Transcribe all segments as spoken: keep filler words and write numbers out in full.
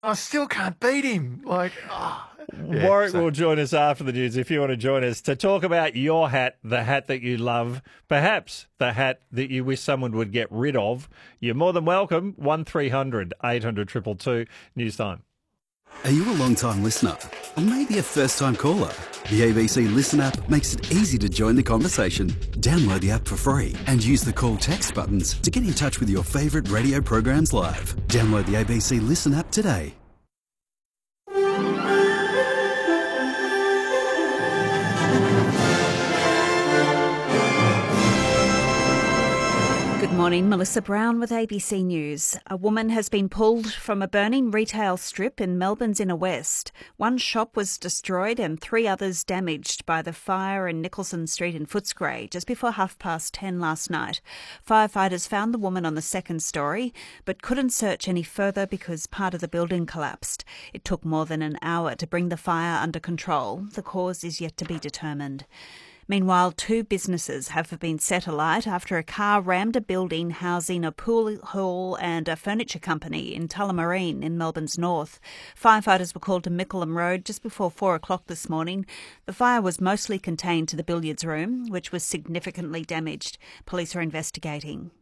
I still can't beat him. Like, oh. Yeah, Warwick so- will join us after the news if you want to join us to talk about your hat, the hat that you love, perhaps the hat that you wish someone would get rid of. You're more than welcome. one three hundred eight hundred two two two, News Time. Are you a long-time listener? Or maybe a first-time caller? The A B C Listen app makes it easy to join the conversation. Download the app for free and use the call text buttons to get in touch with your favourite radio programs live. Download the A B C Listen app today. Good morning, Melissa Brown with A B C News. A woman has been pulled from a burning retail strip in Melbourne's inner west. One shop was destroyed and three others damaged by the fire in Nicholson Street in Footscray just before half past ten last night. Firefighters found the woman on the second story but couldn't search any further because part of the building collapsed. It took more than an hour to bring the fire under control. The cause is yet to be determined. Meanwhile, two businesses have been set alight after a car rammed a building housing a pool hall and a furniture company in Tullamarine in Melbourne's north. Firefighters were called to Mickleham Road just before four o'clock this morning. The fire was mostly contained to the billiards room, which was significantly damaged. Police are investigating.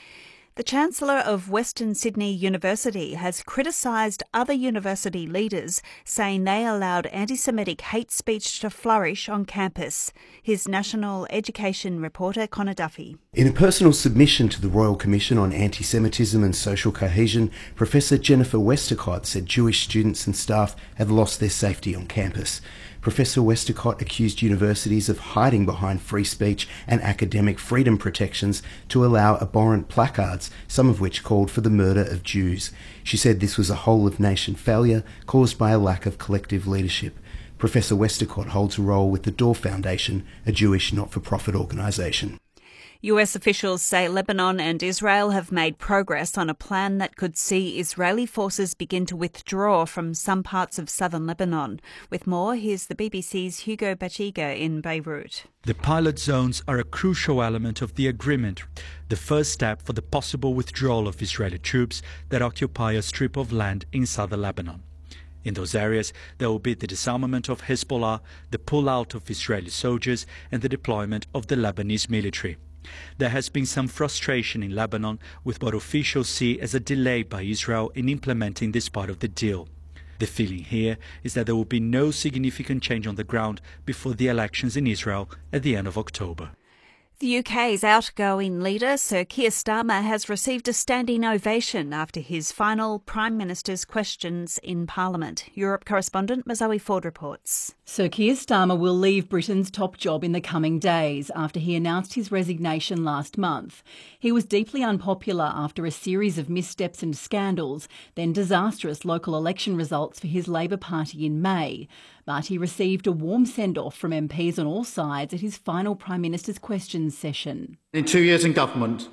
The Chancellor of Western Sydney University has criticised other university leaders, saying they allowed anti-Semitic hate speech to flourish on campus. Here's National Education reporter Connor Duffy. In a personal submission to the Royal Commission on Anti-Semitism and Social Cohesion, Professor Jennifer Westacott said Jewish students and staff have lost their safety on campus. Professor Westacott accused universities of hiding behind free speech and academic freedom protections to allow abhorrent placards, some of which called for the murder of Jews. She said this was a whole-of-nation failure caused by a lack of collective leadership. Professor Westacott holds a role with the Door Foundation, a Jewish not-for-profit organisation. U S officials say Lebanon and Israel have made progress on a plan that could see Israeli forces begin to withdraw from some parts of southern Lebanon. With more, here's the B B C's Hugo Bachiga in Beirut. The pilot zones are a crucial element of the agreement, the first step for the possible withdrawal of Israeli troops that occupy a strip of land in southern Lebanon. In those areas, there will be the disarmament of Hezbollah, the pull-out of Israeli soldiers, and the deployment of the Lebanese military. There has been some frustration in Lebanon with what officials see as a delay by Israel in implementing this part of the deal. The feeling here is that there will be no significant change on the ground before the elections in Israel at the end of October. The U K's outgoing leader, Sir Keir Starmer, has received a standing ovation after his final Prime Minister's questions in Parliament. Europe correspondent Mazoe Ford reports. Sir Keir Starmer will leave Britain's top job in the coming days after he announced his resignation last month. He was deeply unpopular after a series of missteps and scandals, then disastrous local election results for his Labor Party in May. But he received a warm send-off from M Ps on all sides at his final Prime Minister's questions session. In two years in government,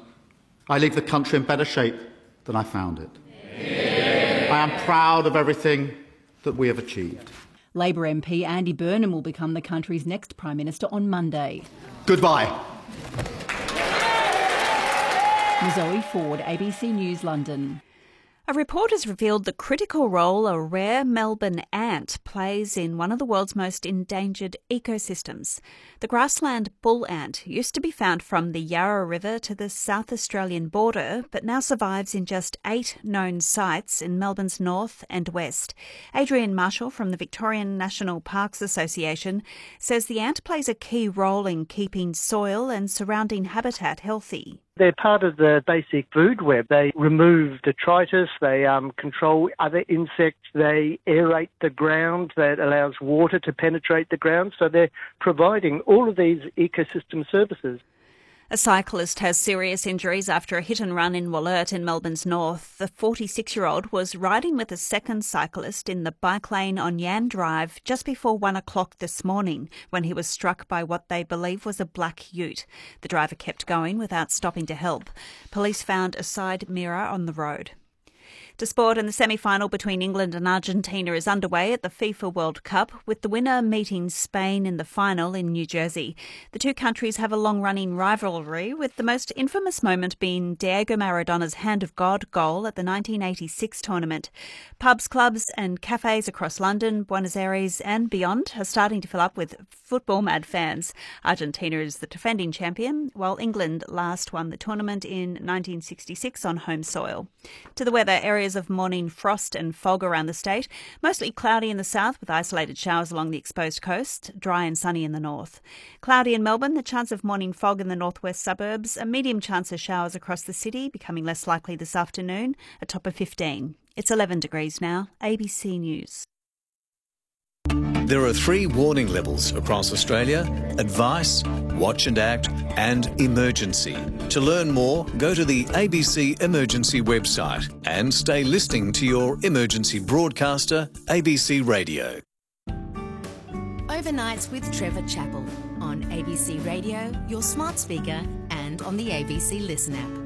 I leave the country in better shape than I found it. Yeah. I am proud of everything that we have achieved. Labor M P Andy Burnham will become the country's next Prime Minister on Monday. Goodbye. Mazoe Ford, A B C News, London. A report has revealed the critical role a rare Melbourne ant plays in one of the world's most endangered ecosystems. The grassland bull ant used to be found from the Yarra River to the South Australian border, but now survives in just eight known sites in Melbourne's north and west. Adrian Marshall from the Victorian National Parks Association says the ant plays a key role in keeping soil and surrounding habitat healthy. They're part of the basic food web. They remove detritus, they um, control other insects, they aerate the ground, that allows water to penetrate the ground. So they're providing all of these ecosystem services. A cyclist has serious injuries after a hit and run in Wollert in Melbourne's north. The forty-six-year-old was riding with a second cyclist in the bike lane on Yan Drive just before one o'clock this morning when he was struck by what they believe was a black ute. The driver kept going without stopping to help. Police found a side mirror on the road. To sport, and the semi-final between England and Argentina is underway at the FIFA World Cup, with the winner meeting Spain in the final in New Jersey. The two countries have a long-running rivalry, with the most infamous moment being Diego Maradona's Hand of God goal at the nineteen eighty-six tournament. Pubs, clubs and cafes across London, Buenos Aires and beyond are starting to fill up with football-mad fans. Argentina is the defending champion, while England last won the tournament in nineteen sixty-six on home soil. To the weather, areas of morning frost and fog around the state, mostly cloudy in the south with isolated showers along the exposed coast, dry and sunny in the north. Cloudy in Melbourne, the chance of morning fog in the northwest suburbs, a medium chance of showers across the city, becoming less likely this afternoon, a top of fifteen. It's eleven degrees now. A B C News. There are three warning levels across Australia: advice, watch and act, and emergency. To learn more, go to the A B C Emergency website and stay listening to your emergency broadcaster, A B C Radio. Overnights with Trevor Chappell on A B C Radio, your smart speaker, and on the A B C Listen app.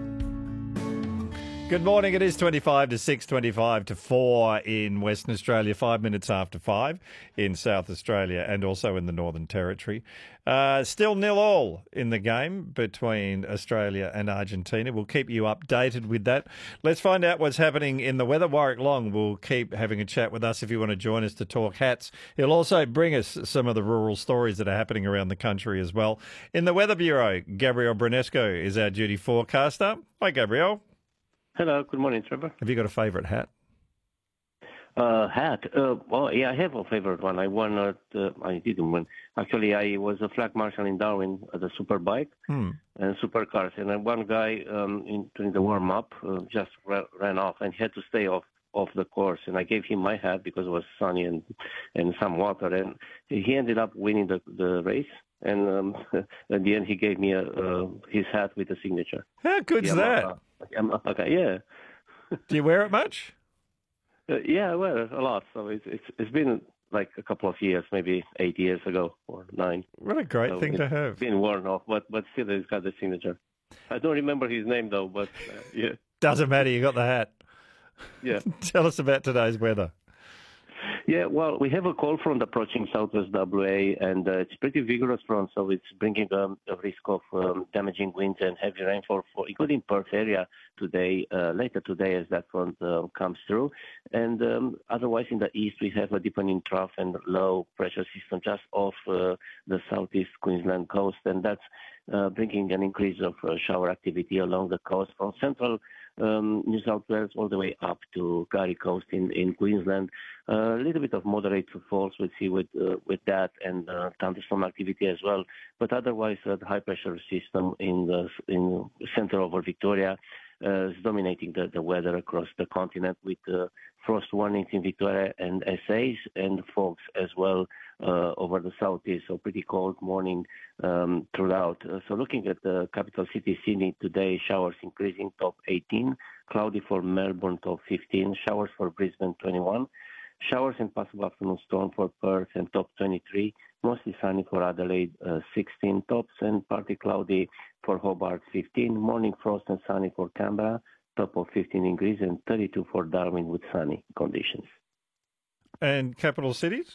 Good morning. It is twenty-five to six, twenty-five to four in Western Australia, five minutes after five in South Australia and also in the Northern Territory. Uh, still nil all in the game between Australia and Argentina. We'll keep you updated with that. Let's find out what's happening in the weather. Warwick Long will keep having a chat with us if you want to join us to talk hats. He'll also bring us some of the rural stories that are happening around the country as well. In the Weather Bureau, Gabriel Brunesco is our duty forecaster. Hi, Gabriel. Hello, good morning, Trevor. Have you got a favourite hat? Uh, hat? Uh, well, yeah, I have a favourite one. I won, at, uh, I didn't win. Actually, I was a flag marshal in Darwin at the Superbike hmm. and supercars. And then one guy um, in, during the warm-up uh, just ra- ran off and he had to stay off, off the course. And I gave him my hat because it was sunny and, and some water. And he ended up winning the, the race. And um, at the end, he gave me a, uh, his hat with a signature. How good's yeah, that? Uh, Okay, yeah. Do you wear it much? Uh, yeah, I wear it a lot. So it's, it's it's been like a couple of years, maybe eight years ago or nine. What a great so thing to have. It's been worn off, but but still, it's got the signature. I don't remember his name though, but uh, yeah. Doesn't matter. You got the hat. Yeah. Tell us about today's weather. Yeah, well, we have a call from the approaching southwest W A, and uh, it's pretty vigorous front, so it's bringing um, a risk of um, damaging winds and heavy rainfall, for, including Perth area today, uh, later today as that front uh, comes through. And um, otherwise in the east, we have a deepening trough and low pressure system just off uh, the southeast Queensland coast, and that's uh, bringing an increase of uh, shower activity along the coast from central Um, New South Wales all the way up to Gary Coast in, in Queensland. Uh, a little bit of moderate falls we'll see with uh, with that and uh, thunderstorm activity as well. But otherwise, uh, the high pressure system in the in center over Victoria uh, is dominating the, the weather across the continent with uh, frost warnings in Victoria and S As and fogs as well uh, over the southeast. So pretty cold morning um, throughout. Uh, so looking at the capital city, Sydney today, showers increasing, top eighteen. Cloudy for Melbourne, top fifteen. Showers for Brisbane, twenty-one. Showers and possible afternoon storm for Perth and top twenty-three. Mostly sunny for Adelaide, uh, sixteen tops, and partly cloudy for Hobart, fifteen. Morning frost and sunny for Canberra, top of fifteen degrees, and thirty-two for Darwin with sunny conditions. And capital cities?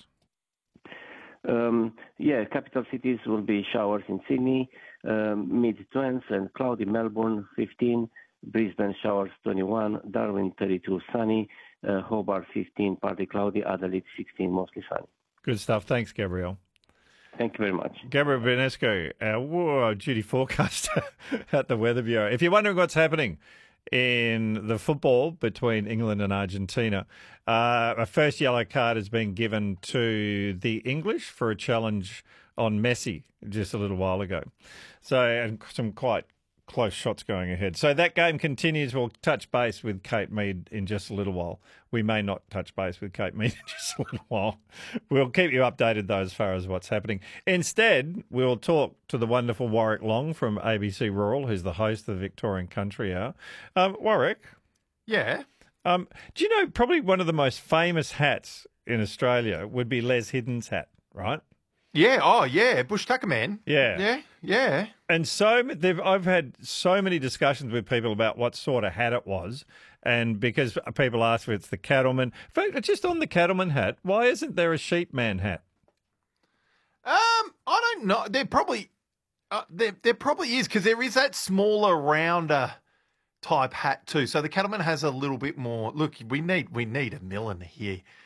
Um, yeah, capital cities will be showers in Sydney, um, mid-twenties, and cloudy Melbourne, fifteen. Brisbane showers, twenty-one. Darwin, thirty-two, sunny. Uh, Hobart, fifteen, partly cloudy. Adelaide, sixteen, mostly sunny. Good stuff. Thanks, Gabriel. Thank you very much. Gabriel Brunesco, our war duty forecaster at the Weather Bureau. If you're wondering what's happening in the football between England and Argentina, uh, a first yellow card has been given to the English for a challenge on Messi just a little while ago. So, and some quite close shots going ahead. So that game continues. We'll touch base with Kate Mead in just a little while. We may not touch base with Kate Mead in just a little while. We'll keep you updated, though, as far as what's happening. Instead, we'll talk to the wonderful Warwick Long from A B C Rural, who's the host of the Victorian Country Hour. Um, Warwick? Yeah? Um, do you know probably one of the most famous hats in Australia would be Les Hidden's hat, right? Yeah, oh, yeah, Bush Tucker Man. Yeah. Yeah, yeah. And so they've, I've had so many discussions with people about what sort of hat it was, And because people ask if it's the cattleman. In fact, just on the cattleman hat, why isn't there a sheepman hat? Um, I don't know. There probably, uh, there there probably is because there is that smaller, rounder type hat too. So the cattleman has a little bit more. Look, we need we need a milliner here.